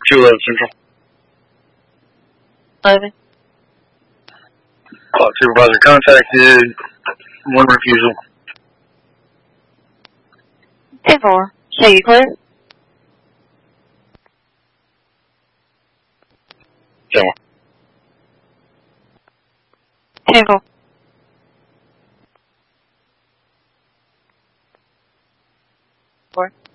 211 Central. 11. Supervisor contacted. 1 refusal. 10-4. Show you clear? 10-1. 10-4. 4.